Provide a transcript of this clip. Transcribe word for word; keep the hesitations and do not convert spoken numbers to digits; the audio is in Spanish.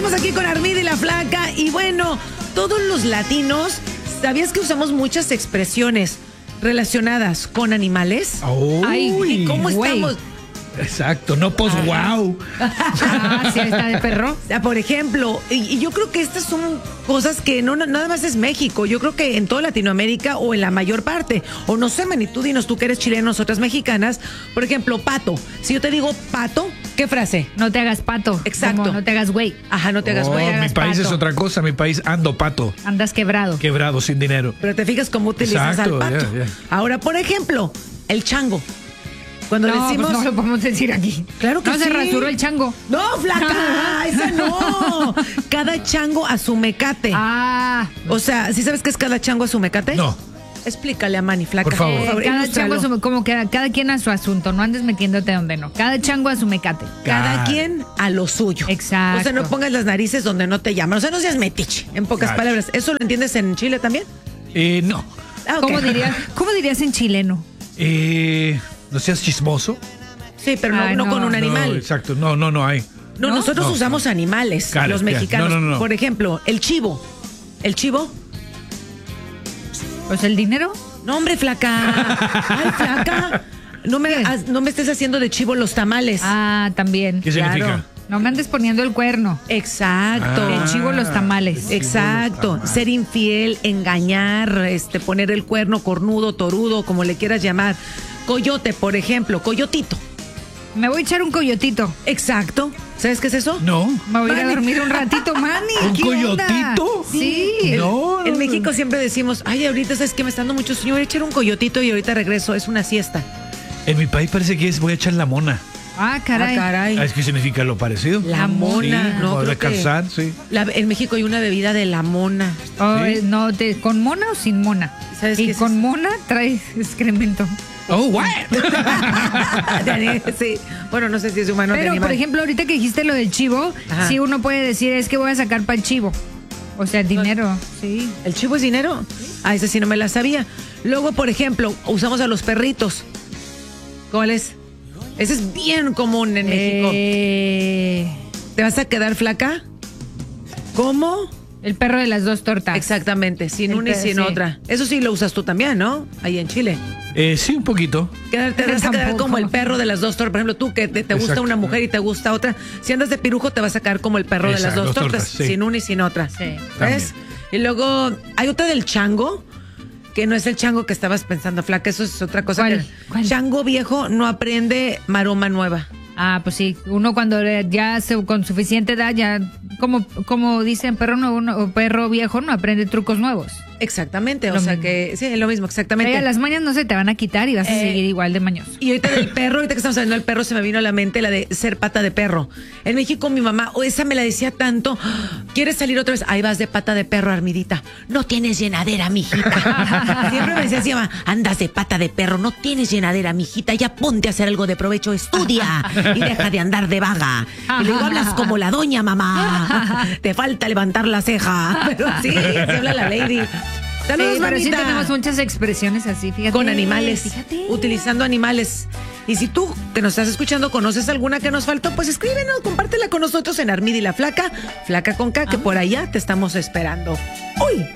Estamos aquí con Armida y la Flaca. Y bueno, todos los latinos, ¿sabías que usamos muchas expresiones relacionadas con animales? Oh, Ay, ¿y cómo estamos? Exacto, no pues wow. Ah, sí, está de perro. O sea, por ejemplo, y, y yo creo que estas son cosas que no nada más es México. Yo creo que en toda Latinoamérica o en la mayor parte. O no sé, Manny, tú dinos, tú que eres chileno, nosotras mexicanas. Por ejemplo, pato. Si yo te digo pato, ¿qué frase? No te hagas pato. Exacto. Como no te hagas güey. Ajá, no te hagas Oh, güey. mi país pato. es otra cosa, mi país ando pato, Andas quebrado. quebrado, sin dinero. Pero te fijas cómo utilizas Exacto, al pato. ya, ya. Ahora, por ejemplo, el chango. Cuando No, decimos... pues no lo podemos decir aquí. Claro que no sí. se rasuró el chango. No, flaca, esa no. Cada chango a su mecate. Ah, O sea, ¿sí sabes qué es cada chango a su mecate? No. Explícale a Manny, flaca. Por favor. eh, cada ilústralo. chango a su, como que cada quien a su asunto. No andes metiéndote donde no. Cada chango a su mecate. Cada Claro. quien a lo suyo. Exacto. O sea, no pongas las narices donde no te llaman. O sea, no seas metiche, en pocas Claro. palabras. ¿Eso lo entiendes en Chile también? Eh, no. Ah, ok. ¿Cómo dirías, ¿Cómo dirías en chileno? Eh, no seas chismoso. Sí, pero no, Ay, no no. con un animal. No, exacto, no, no, no hay. No, ¿No? nosotros No, usamos animales, Claro, los ya. mexicanos. No, no, no, no. Por ejemplo, el chivo. ¿El chivo? Pues el dinero. No, hombre, flaca. Ay, flaca. No me, ¿Qué? haz- no me estés haciendo de chivo los tamales. Ah, también. ¿Qué Claro. significa? No me andes poniendo el cuerno. Exacto. Ah. El chivo los tamales. Exacto. tamales. Ser infiel, engañar, este, poner el cuerno, cornudo, torudo, como le quieras llamar. Coyote, por ejemplo, coyotito. Me voy a echar un coyotito. Exacto. ¿Sabes qué es eso? No. Me voy a ir a Manny. dormir un ratito, Manny. ¿Un ¿Qué onda? coyotito? Sí. No. En México siempre decimos, ay, ahorita sabes que me está dando mucho sueño, voy a echar un coyotito y ahorita regreso, es una siesta. En mi país parece que es voy a echar la mona. Ah, caray. Ah, caray. Ah, es que significa lo parecido. La mona, Sí, no, o creo descansar, que- sí. La- en México hay una bebida de la mona. Oh, Sí. eh, no, te- ¿con mona o sin mona? ¿Sabes qué Y es con eso? mona trae excremento. Oh, what? Sí. Bueno, no sé si es humano o de Pero, animal. por ejemplo, ahorita que dijiste lo del chivo, Ajá. sí uno puede decir, es que voy a sacar para el chivo. O sea, el dinero, sí. ¿El chivo es dinero? Ah, ese sí no me la sabía. Luego, por ejemplo, usamos a los perritos. ¿Cuál es? Ese es bien común en México. Eh, ¿Te vas a quedar flaca? ¿Cómo? el perro de las dos tortas. Exactamente, sin El una y pe- sin sí. otra. Eso sí lo usas tú también, ¿no? Ahí en Chile. Eh, sí, un poquito. Quedar- Te vas a quedar Tampoco. como el perro de las dos tortas. Por ejemplo, tú que te, te gusta Exacto. una mujer y te gusta otra. Si andas de pirujo, te vas a quedar como el perro de las Exacto, dos dos tortas. tortas, sí. Sin una y sin otra. Sí. ¿Ves? Y luego hay otra del chango, que no es el chango que estabas pensando, flaca. Eso es otra cosa. ¿Cuál? que- ¿Cuál? Chango viejo no aprende maroma nueva. Ah, pues sí, uno cuando ya se, con suficiente edad, ya, como, como dicen, perro nuevo no- o perro viejo no aprende trucos nuevos. Exactamente. O Lo sea mismo. que, sí, es lo mismo, exactamente. Oye, las mañas no se te van a quitar y vas a Eh, seguir igual de mañoso. Y ahorita del perro, ahorita que estamos hablando del perro, se me vino a la mente la de ser pata de perro. En México mi mamá, o esa me la decía tanto, ¿quieres salir otra vez? Ahí vas de pata de perro, Armidita. No tienes llenadera, mijita. Siempre me decía así, mamá, andas de pata de perro, no tienes llenadera, mijita, ya ponte a hacer algo de provecho, estudia y deja de andar de vaga. Y le digo, hablas como la doña, mamá. Te falta levantar la ceja. Pero sí, se habla la lady. Saludos, Sí, pero sí mamita. tenemos muchas expresiones así, fíjate. Con animales, Fíjate. utilizando animales. Y si tú que nos estás escuchando conoces alguna que nos faltó, pues escríbenos, compártela con nosotros en Armida y la Flaca, Flaca con K, que por allá te estamos esperando. ¡Uy!